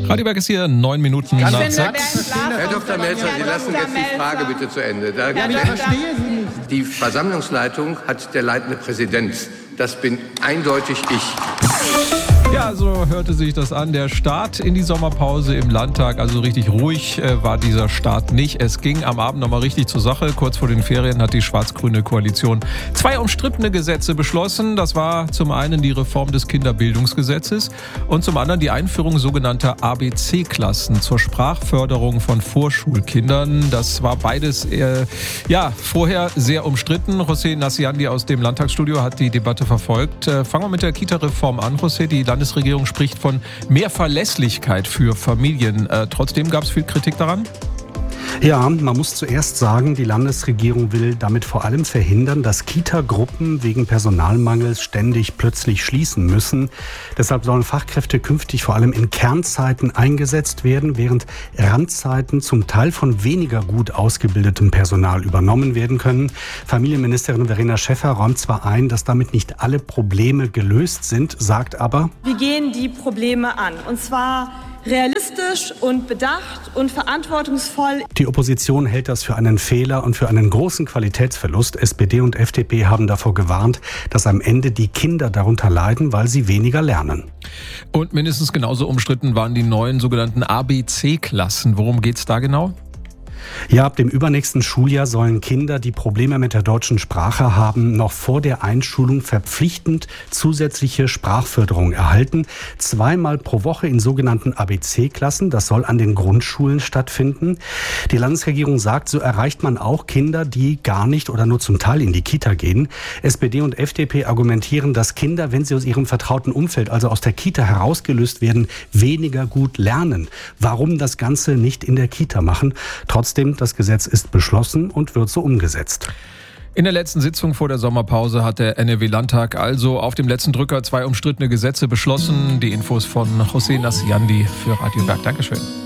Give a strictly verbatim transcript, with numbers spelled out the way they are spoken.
Radio Berg ist hier, neun Minuten Ganz nach sechs. Herr Doktor Melzer, Sie lassen jetzt die Frage bitte zu Ende. Da Ja, ich verstehe Sie nicht. die Versammlungsleitung hat der leitende Präsident. Das bin eindeutig ich. Ja, so hörte sich das an. Der Start in die Sommerpause im Landtag, also richtig ruhig äh, war dieser Start nicht. Es ging am Abend nochmal richtig zur Sache. Kurz vor den Ferien hat die schwarz-grüne Koalition zwei umstrittene Gesetze beschlossen. Das war zum einen die Reform des Kinderbildungsgesetzes und zum anderen die Einführung sogenannter A B C-Klassen zur Sprachförderung von Vorschulkindern. Das war beides äh, ja, vorher sehr umstritten. José Nassiandi aus dem Landtagsstudio hat die Debatte verfolgt. Äh, fangen wir mit der Kita-Reform an, José. Die Landesregierung spricht von mehr Verlässlichkeit für Familien. Äh, trotzdem gab es viel Kritik daran? Ja, man muss zuerst sagen, die Landesregierung will damit vor allem verhindern, dass Kita-Gruppen wegen Personalmangels ständig plötzlich schließen müssen. Deshalb sollen Fachkräfte künftig vor allem in Kernzeiten eingesetzt werden, während Randzeiten zum Teil von weniger gut ausgebildetem Personal übernommen werden können. Familienministerin Verena Schäffer räumt zwar ein, dass damit nicht alle Probleme gelöst sind, sagt aber: Wir gehen die Probleme an, und zwar realistisch und bedacht und verantwortungsvoll. Die Opposition hält das für einen Fehler und für einen großen Qualitätsverlust. S P D und F D P haben davor gewarnt, dass am Ende die Kinder darunter leiden, weil sie weniger lernen. Und mindestens genauso umstritten waren die neuen sogenannten A B C-Klassen. Worum geht's da genau? Ja, ab dem übernächsten Schuljahr sollen Kinder, die Probleme mit der deutschen Sprache haben, noch vor der Einschulung verpflichtend zusätzliche Sprachförderung erhalten. Zweimal pro Woche in sogenannten A B C-Klassen. Das soll an den Grundschulen stattfinden. Die Landesregierung sagt, so erreicht man auch Kinder, die gar nicht oder nur zum Teil in die Kita gehen. S P D und F D P argumentieren, dass Kinder, wenn sie aus ihrem vertrauten Umfeld, also aus der Kita herausgelöst werden, weniger gut lernen. Warum das Ganze nicht in der Kita machen? Trotzdem, das Gesetz ist beschlossen und wird so umgesetzt. In der letzten Sitzung vor der Sommerpause hat der N R W-Landtag also auf dem letzten Drücker zwei umstrittene Gesetze beschlossen. Die Infos von José Nassiandi für Radio Berg. Dankeschön.